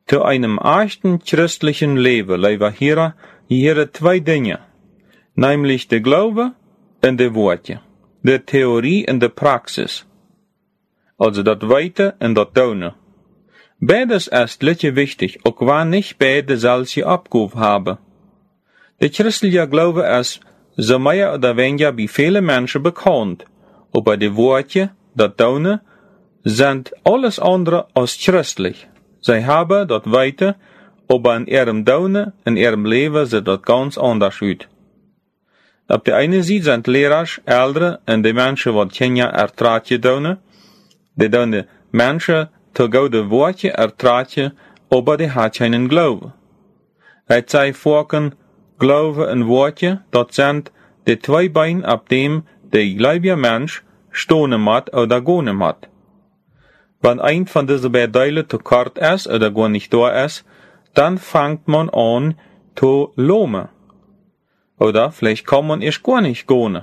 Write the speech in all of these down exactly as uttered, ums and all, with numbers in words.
Zu einem echten christlichen Leben leven hier hier zwei Dinge, nämlich der Glaube und der Worte, der Theorie und der Praxis, also das Weite und das Tun. Beides ist letztlich wichtig, auch wenn nicht beide solche Abgabe haben. Der christliche Glaube ist so mehr oder weniger bei vielen Menschen bekannt, aber die Worte, das Tun, sind alles andere als christlich. Sie haben das Weite, aber in ihrem Tun, in ihrem Leben sieht das ganz anders aus. Auf der einen Seite sind Lehrer, Ältere und die Menschen, die Kenya ertragen tun, die tun Menschen zu gute Worte ertragen, aber die haben keinen Glauben. Es sei vorken, Glaube und Worte, das sind die zwei Beine, auf dem der gläubige Mensch stehen muss oder gehen muss. Wenn ein von diesen beiden Teilen zu kort ist oder gar nicht da ist, dann fängt man an zu lohmen. Oder vielleicht kann man erst gar nicht gehen.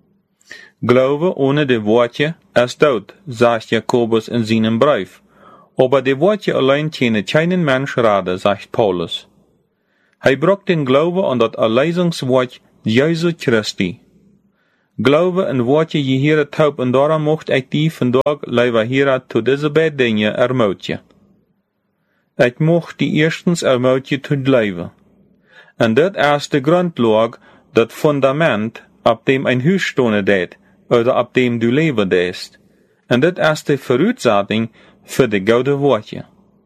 Glaube ohne die Worte ist tot, sagt Jakobus in seinem Brief. Aber die Worte allein können keinen Mensch raten, sagt Paulus. Er braucht den Glaube an das Erlösungswort Jesu Christi. Glaube en Worte je hier taub en daarom mocht ik die vandaag leider hier zu deze beide dingen ermoedigen. Ik mocht die eerstens ermoedigen te leven. En dit is de grondlag, dat fundament, op dem ein huis stonen deed, oder op dem du leven deest. En dit is de vooruitzetting voor de gouden woordje.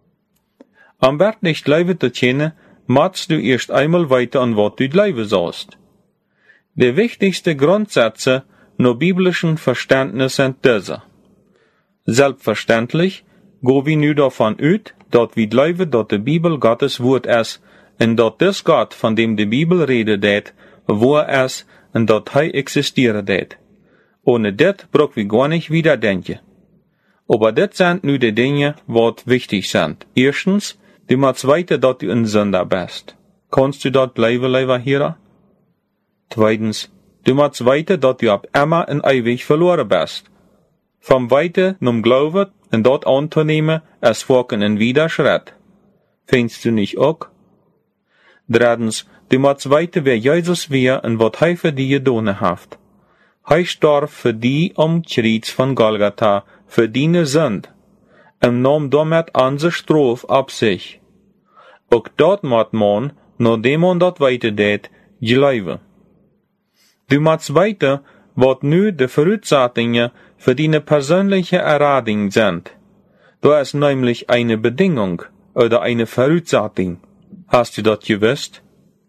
Om werkelijk leven te kennen, moet du eerst einmal weiter an wat du leven sollst. Die wichtigsten Grundsätze nur biblischen Verständnis sind diese. Selbstverständlich go wir nu davon uit, dat wir glauben, dat die Bibel Gottes Wort ist, und dat des Gott, von dem die Bibel redet det, wo er ist, und dat hij existieren det. Ohne dit brauchen wir gar nicht wieder denken. Aber dit sind nu die Dinge, wat wichtig sind. Erstens, du musst weiter, dat du ein Sünder bist. Kannst du dat bleiben, lieber hier? Zweitens, du musst weiter, dat du ab immer en ewig verloren bist. Vom Weite num Glauben en dort anzunehmen, es folgen en Widerschritt. Findest du nicht auch? Drittens, du musst weiter, wer Jesus wär en wat hij für die gedonen haft. Hij starb für die am Kreuz von Golgatha, für deine Sünd, en nahm damit unsere Strafe ab sich. Auch dort moet man, nachdem man dat weiter deed, geloven. Du musst weiter, wat nu de Voraussetzungen für deine persönliche Erradung sind. Da ist nämlich eine Bedingung oder eine Voraussetzung. Hast du das gewusst?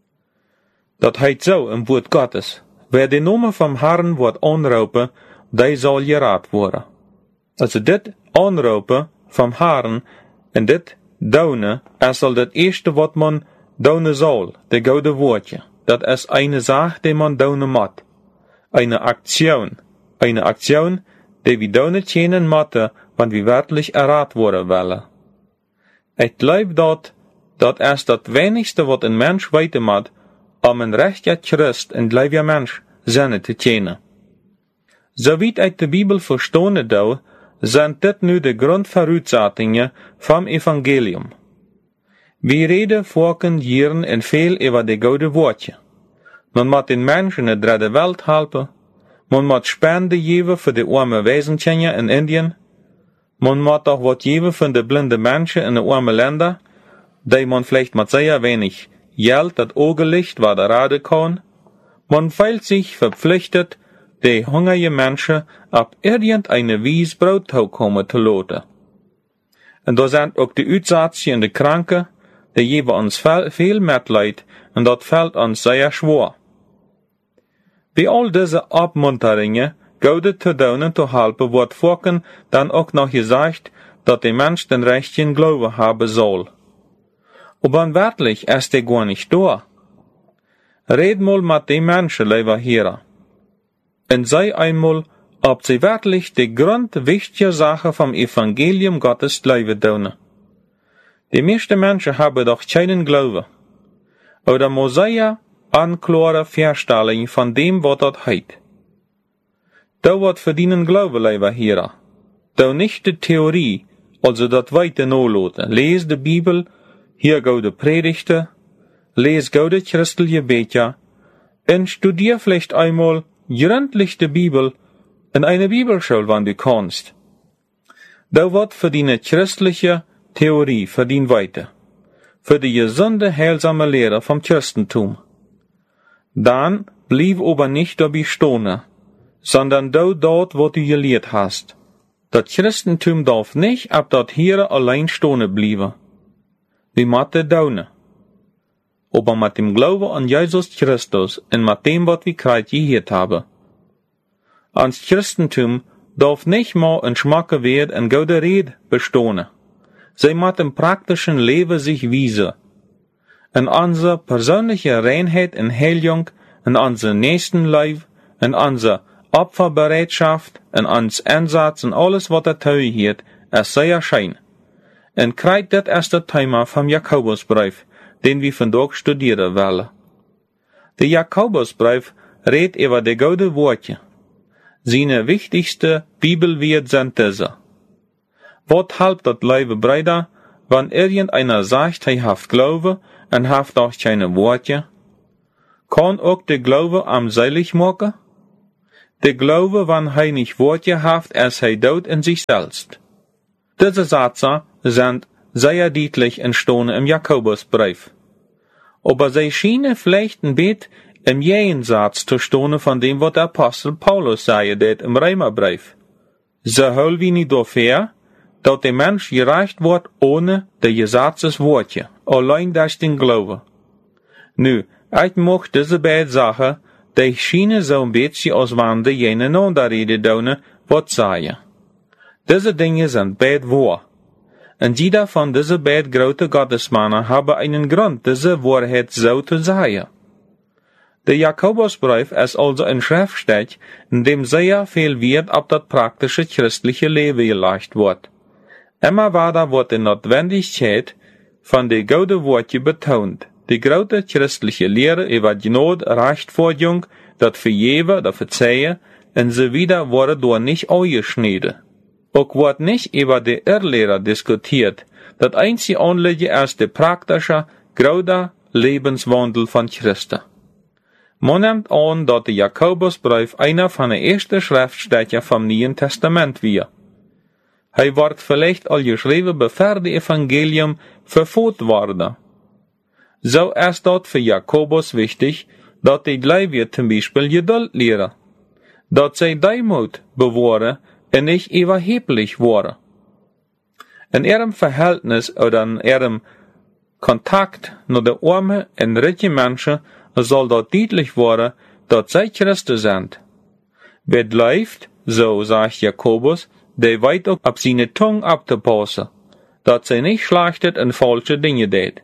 Das heißt so im Wort Gottes. Wer den Namen vom Herrn wird anrufen, der soll gerat worden. Also dit anrufen vom Herrn und dit daunen, ist al das erste, wat man daunen soll, de gouden woordje. Dat is eine Sache, die man daunen moet. Eine Aktion. Eine Aktion, die wir daunen kennen moeten, wenn wir wirklich errat worden wollen. Ich glaube dat, dat is dat wenigste, wat een mens weten moet, om een rechter Christ en gläubiger Mensch zijn te kennen. Soweit ich die Bibel verstehen dau, sind dit nu de Grundvoraussetzungen vom Evangelium. Wir reden vorken jaren en veel über die gouden woordje. Man moet den Menschen in de derde Welt helpen. Man moet spenden geven voor de arme Wesentchen in Indien. Man moet auch wat geven voor de blinde Menschen in de arme Länder, die man vielleicht mit sehr wenig Geld dat Augenlicht wat raden kann. Man fühlt sich verpflichtet, die hungrige Menschen ab irgendeine Wies Brot kommen zu lassen. Und da sind auch die Uitsatzchen und die Kranken, die geben uns viel Mitleid, und dat fällt uns sehr schwer. Bei all diese Abmunterungen, Gode zu tun und zu helfen, wird vorken dann auch noch gesagt, dass der Mensch den rechten Glauben haben soll. Aber wirklich ist der gar nicht da. Red mal mit den Menschen, lieber hier. Und sei einmal, ob sie wirklich die grundwichtige Sache vom Evangelium Gottes glauben tun. Die meisten Menschen haben doch keinen Glauben. Oder Mosaia anklare Verstellung von dem, was dort heit. Da wird verdienen Glaube, lieber hier. Da nicht die Theorie, also das weite Noloten. Lies die Bibel hier goude Predigten, lees goude christliche Becher und studier vielleicht einmal gründlich die Bibel in eine Bibelschule, wann du kannst. Da wird für die christliche Theorie verdient weiter, für die gesunde, heilsame Lehre vom Christentum. Dann blieb aber nicht dabei stehen, sondern du dort, wo du gelehrt hast. Das Christentum darf nicht ab dort hier allein stehen bleiben. Wir müssen daunen. Aber mit dem Glauben an Jesus Christus und mit dem, was wir gerade gehört haben. Ans Christentum darf nicht mal ein schmacker Wert und gute Rede bestehen. Sie muss im praktischen Leben sich wiesen. In unsere persönliche Reinheit und Heilung, in unser Nächstenleib, in unsere Opferbereitschaft, in uns Einsatz und alles, was er teuert, es sei erschein. Und kriegt das erste Thema vom Jakobusbrief, den wir vandaag studieren wollen. Der Jakobusbrief redet über die gute Worte. Seine wichtigste Bibelwert sind diese. Was halb das Leibe Brüder, wenn irgendeiner sagt, er haft Glaube und haft auch keine Worte? Kann auch der Glaube am seilig machen? Der Glaube, wenn er nicht Worte haft, als er dort in sich selbst. Diese Sätze sind sehr deutlich entstanden im Jakobusbrief. Aber sie schienen vielleicht ein bisschen im Gegensatz zu stehen von dem, was der Apostel Paulus sagte, det im Römerbrief. So hol wie nicht dafür, dass der Mensch gerecht wird ohne die Gesetzesworte, allein durch den Glauben. Nu, ich mag diese beiden Sachen, die schienen so ein bisschen als wenn die gegeneinander reden tun, was sagen. Diese Dinge sind beide wahr. Und jeder von diesen beiden großen Gottesmannen haben einen Grund, diese Wahrheit so zu sagen. Der Jakobusbrief ist also ein Schriftstück, in dem sehr viel Wert auf das praktische christliche Leben gelegt wird. Immer weiter wird die Notwendigkeit von der guten Worte betont, die große christliche Lehre über die Not, Rechtfertigung, das Vergeben, das Verzeihen und so weiter wurde dort nicht ausgeschnitten. Auch wird nicht über die Irrlehre diskutiert, das einzige Anliegen ist der praktische, große Lebenswandel von Christen. Man nimmt an, dass der Jakobusbrief einer von den ersten Schriftstücken vom Neuen Testament war. Er wird vielleicht all geschrieben, bevor das Evangelium verfolgt wurde. So ist dort für Jakobus wichtig, dass die Gläubigen zum Beispiel Geduld lehren, dass sie Demut bewahren und nicht überheblich werden. In ihrem Verhältnis oder in ihrem Kontakt mit den armen und reichen Menschen soll dort deutlich werden, dass sie Christen sind. Wer läuft, so sagt Jakobus, der weiß auch auf seine Zunge abzupassen, dass sie nicht schlachtet und falsche Dinge tät.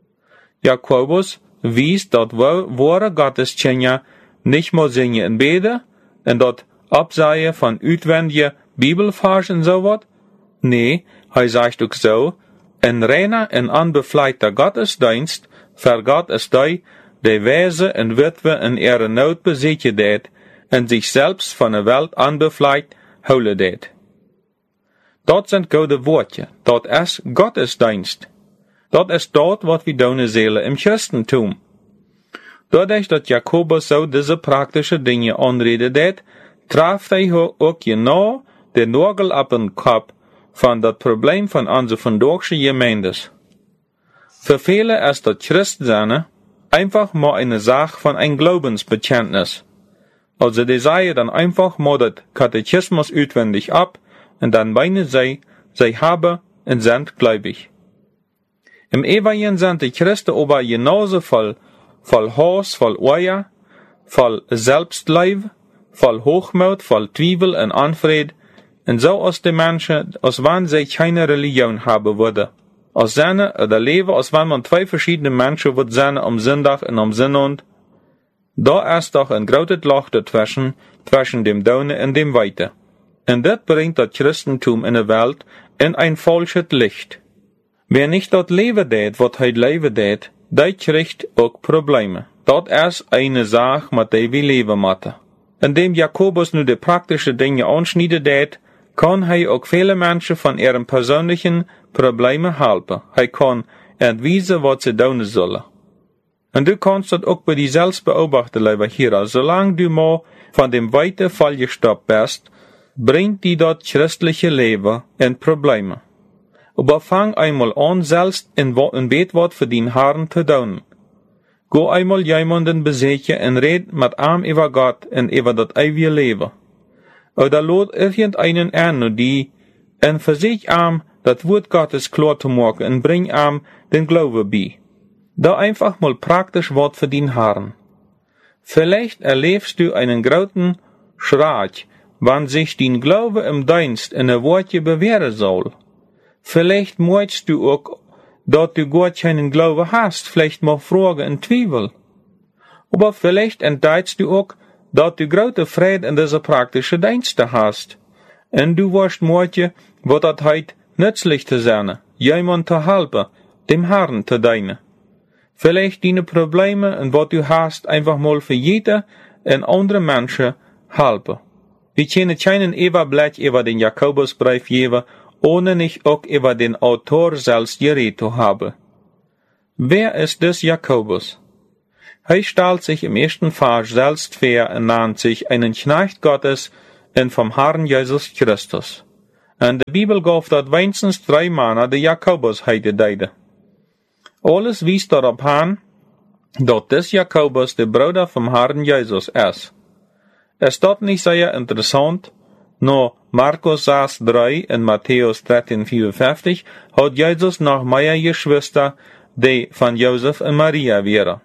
Jakobus wies, dass wahre Gottesdienste nicht mehr singen und beten und dort Abseien von utwendigen Bibelversen so wat? Nee, er sagt auch so, ein reiner und unbefleckter Gottesdienst vergat es die, die Wese und Witwe in ihrer Not besiegen tät und sich selbst von der Welt unbefleckt holen tät. Dort sind gute Worte, dort ist Gottesdienst. Dort ist dort, was wir tun Seele im Christentum. Dadurch, dass Jakobus so diese praktischen Dinge anredet, traf er auch genau den Nagel auf den Kopf von das Problem von unserer vandaagse Gemeindes. Für viele ist das Christsein einfach mal eine Sache von ein Glaubensbekenntnis. Also die sagen dann einfach mal das Katechismus auswendig ab und dann meinen sie, sie haben und sind gläubig. Im Evangelium sind die Christen aber genauso voll, voll Hass, voll Eier, voll Selbstleib, voll Hochmut, voll Zweifel und Unfried, und so aus den Menschen, als wenn sie keine Religion haben würde. Als seine oder leben, als wenn man zwei verschiedene Menschen wird sein am Sonntag und am Sonnabend. Da ist doch ein großes Loch dazwischen, zwischen dem Daune und dem Weite. Und das bringt das Christentum in der Welt in ein falsches Licht. Wer nicht dort leben tät, was er leben tät, der kriegt auch Probleme. Dort ist eine Sache, mit der wir leben müssen. Indem Jakobus nur die praktischen Dinge anschneiden tät, kann er auch viele Menschen von ihren persönlichen Problemen helfen. Er kann en wijzen wat ze doen zullen. En du kannst dat ook bij die zelfs beobachten, lieber Hierer. Zolang du maar van dem weite Fall gestoppt bist, bringt die dat christliche Leben in Probleme. Aber fang einmal an, selbst in een beet wat voor dien Herrn te doen. Go einmal jemanden besechen en red met am über Gott en über dat eeuwige Leben. Oder lot irgendeinen an, die en versich am dat Wort Gottes klar zu machen en bring am den Glaube bei. Da einfach mal praktisch Wort für den Herrn. Vielleicht erlebst du einen großen Schreck, wann sich dein Glaube im Dienst in ein Wortje bewähren soll. Vielleicht möchtest du auch, dass du Gott keinen Glaube hast, vielleicht mal Fragen und Zweifel. Aber vielleicht entdeckst du auch, dass du große Freude in diese praktischen Dienste hast. Und du wirst möchten, was das heute nützlich zu sein, jemand zu helfen, dem Herrn zu dienen. Vielleicht deine Probleme und was du hast, einfach mal für jeder und andere Menschen helfen. Wir können keinen Überblick über den Jakobusbrief geben, ohne nicht auch über den Autor selbst geredet zu haben. Wer ist das Jakobus? Er stellt sich im ersten Vers selbst vor und nennt sich einen Knecht Gottes und vom Herrn Jesus Christus. Und die Bibel gab dort wenigstens drei Männer, die Jakobus heide deide. Alles wies darauf an, dass das Jakobus der Bruder vom Herrn Jesus ist. Es ist nicht sehr interessant, nur Markus sechs drei und Matthäus dreizehn vierundfünfzig hat Jesus noch mehr Geschwister, die von Josef und Maria wären.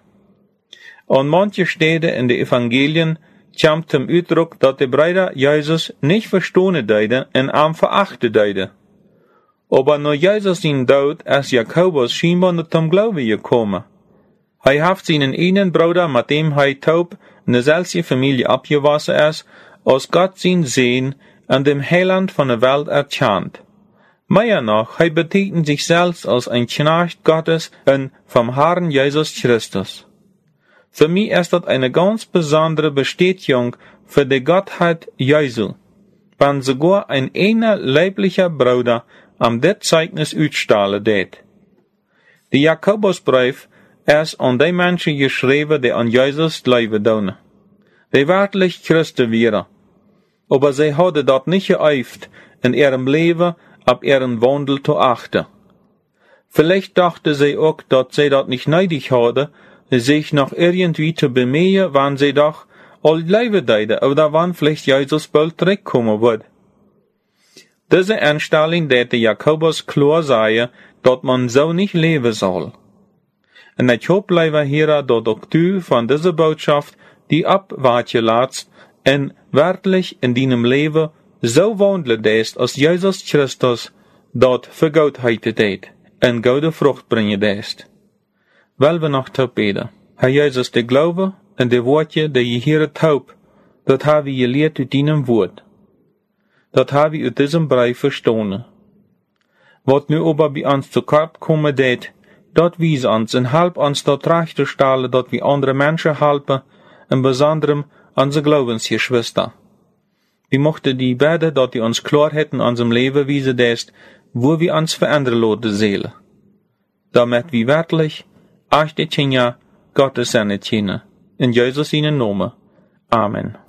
Und manche Städte in den Evangelien kommt zum Ausdruck, dass die Brüder Jesus nicht verstehen deiden und am verachten deiden. Aber nur Jesus sein Tod ist Jakobus scheinbar nicht zum Glauben gekommen. Er hat seinen einen Bruder, mit dem er taub in derselben Familie abgewachsen ist, als Gott sein Sehen an dem Heiland von der Welt erkannt. Mehr noch, er betitelt sich selbst als ein Knecht Gottes und vom Herrn Jesus Christus. Für mich ist das eine ganz besondere Bestätigung für die Gottheit Jesu, wenn sogar ein einer leiblicher Bruder am det Zeugnis utstellen det. Der Jakobusbrief ist an die Menschen geschrieben, die an Jesus glauben tun. Die wirklich Christen wären. Aber sie hadden dort nicht geübt, in ihrem Leben auf ihren Wandel zu achten. Vielleicht dachten sie auch, dass sie dort nicht nötig hadden, sich noch irgendwie zu bemühen, wann sie doch all leben deiden, oder wann vielleicht Jesus bald zurückkommen wird. Diese Einstellung der Jakobus klar sagen, dass man so nicht leben soll. Und ich hoffe, lieber Herr, dass auch du von dieser Botschaft die abwärts lässt und wirklich in deinem Leben so wandeln lässt, als Jesus Christus dort für Gottheit tät und gute Frucht bringen lässt. Weil wir noch taub beten. Herr Jesus, der Glaube und die Worte, die je hier taub, das haben wir gelehrt uit deinem Wort. Das haben wir uit diesem Brief verstanden. Was nu aber bei uns zu kort kommen det, dat wies uns und help uns dort recht zu stellen, dass wir andere Menschen helfen, in besonderem unsere Glaubensgeschwister. Wir mochten die beten, dass die uns klar hätten unserem Leben wiesen lässt, wo wir uns verändern lassen Seele. Damit wir wirklich echte Kinder Gottes sind, in Jesus seinen Namen. Amen.